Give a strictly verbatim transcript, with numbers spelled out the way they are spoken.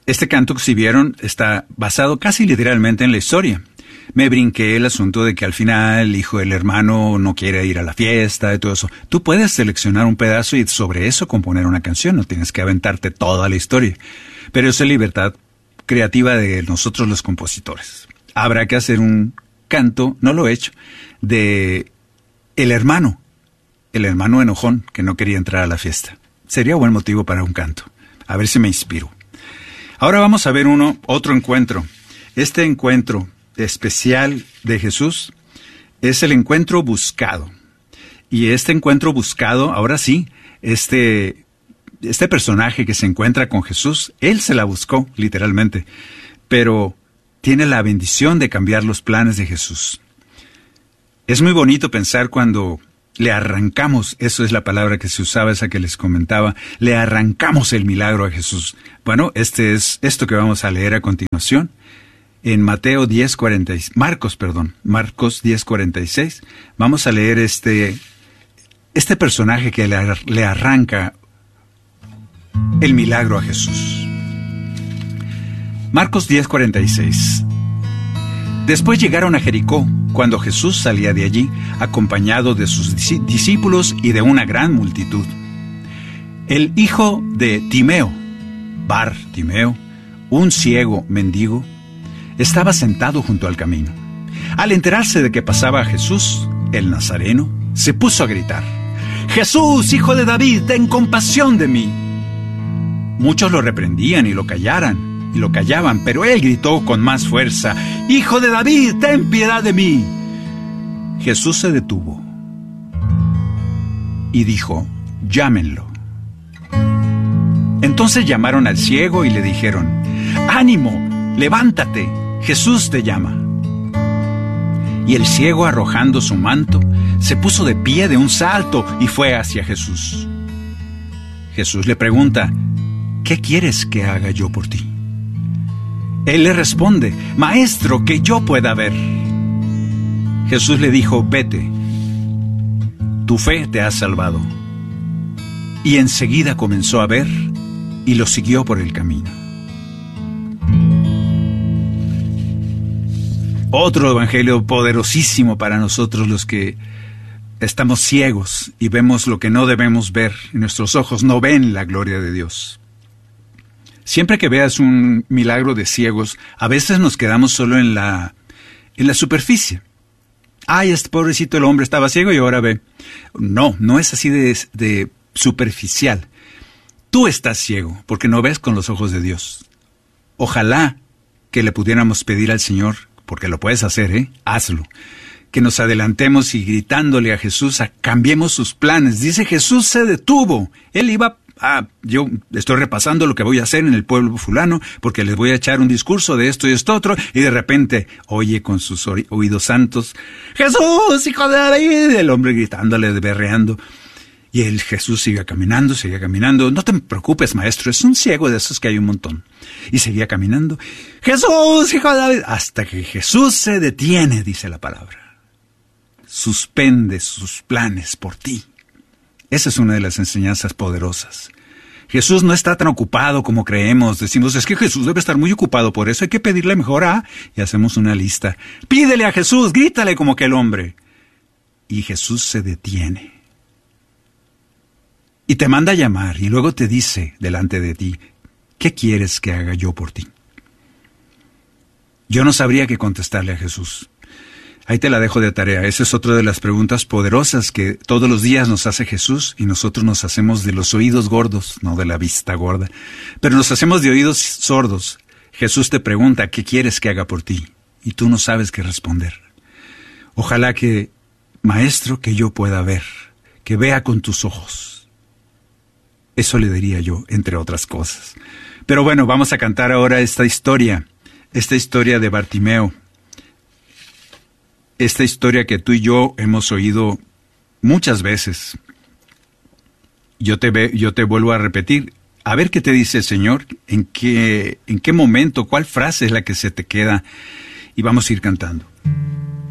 Este canto que si vieron está basado casi literalmente en la historia. Me brinqué el asunto de que al final el hijo del hermano no quiere ir a la fiesta y todo eso. Tú puedes seleccionar un pedazo y sobre eso componer una canción, no tienes que aventarte toda la historia. Pero eso es libertad creativa de nosotros los compositores. Habrá que hacer un canto, no lo he hecho, de el hermano, el hermano enojón que no quería entrar a la fiesta. Sería buen motivo para un canto. A ver si me inspiro. Ahora vamos a ver uno, otro encuentro. Este encuentro especial de Jesús es el encuentro buscado. Y este encuentro buscado, ahora sí, este, este personaje que se encuentra con Jesús, él se la buscó, literalmente, pero tiene la bendición de cambiar los planes de Jesús. Es muy bonito pensar cuando le arrancamos, eso es la palabra que se usaba, esa que les comentaba, le arrancamos el milagro a Jesús. Bueno, este es esto que vamos a leer a continuación. En Mateo diez cuarenta y seis, Marcos, perdón, Marcos diez cuarenta y seis, vamos a leer este, este personaje que le, le arranca el milagro a Jesús. Marcos diez cuarenta y seis. Después llegaron a Jericó, cuando Jesús salía de allí, acompañado de sus discípulos y de una gran multitud. El hijo de Timeo, Bar Timeo, un ciego mendigo, estaba sentado junto al camino. Al enterarse de que pasaba Jesús, el Nazareno, se puso a gritar: «Jesús, hijo de David, ten compasión de mí». Muchos lo reprendían y lo callaran, y lo callaban, pero él gritó con más fuerza: «Hijo de David, ten piedad de mí». Jesús se detuvo y dijo: «Llámenlo». Entonces llamaron al ciego y le dijeron: «Ánimo, levántate, Jesús te llama». Y el ciego, arrojando su manto, se puso de pie de un salto y fue hacia Jesús. Jesús le pregunta: «¿Qué quieres que haga yo por ti?». Él le responde: «Maestro, que yo pueda ver». Jesús le dijo: «Vete, tu fe te ha salvado». Y enseguida comenzó a ver y lo siguió por el camino. Otro evangelio poderosísimo para nosotros los que estamos ciegos y vemos lo que no debemos ver. Nuestros ojos no ven la gloria de Dios. Siempre que veas un milagro de ciegos, a veces nos quedamos solo en la, en la superficie. Ay, este pobrecito el hombre estaba ciego y ahora ve. No, no es así de, de superficial. Tú estás ciego porque no ves con los ojos de Dios. Ojalá que le pudiéramos pedir al Señor, porque lo puedes hacer, ¿eh? Hazlo. Que nos adelantemos y gritándole a Jesús, a, cambiemos sus planes. Dice, Jesús se detuvo. Él iba, ah, yo estoy repasando lo que voy a hacer en el pueblo fulano, porque les voy a echar un discurso de esto y esto otro, y de repente oye con sus oídos santos: Jesús, hijo de David, el hombre gritándole, berreando. Y el Jesús sigue caminando, sigue caminando. No te preocupes, maestro, es un ciego de esos que hay un montón. Y seguía caminando. Jesús, hijo de David. Hasta que Jesús se detiene, dice la palabra. Suspende sus planes por ti. Esa es una de las enseñanzas poderosas. Jesús no está tan ocupado como creemos. Decimos, es que Jesús debe estar muy ocupado, por eso hay que pedirle mejor a... Y hacemos una lista. Pídele a Jesús, grítale como aquel hombre. Y Jesús se detiene. Y te manda a llamar y luego te dice delante de ti: ¿qué quieres que haga yo por ti? Yo no sabría qué contestarle a Jesús. Ahí te la dejo de tarea. Esa es otra de las preguntas poderosas que todos los días nos hace Jesús y nosotros nos hacemos de los oídos gordos, no de la vista gorda, pero nos hacemos de oídos sordos. Jesús te pregunta: ¿qué quieres que haga por ti? Y tú no sabes qué responder. Ojalá que, maestro, que yo pueda ver, que vea con tus ojos. Eso le diría yo, entre otras cosas. Pero bueno, vamos a cantar ahora esta historia, esta historia de Bartimeo. Esta historia que tú y yo hemos oído muchas veces. Yo te, ve, yo te vuelvo a repetir. A ver qué te dice el Señor, en qué, en qué momento, cuál frase es la que se te queda. Y vamos a ir cantando.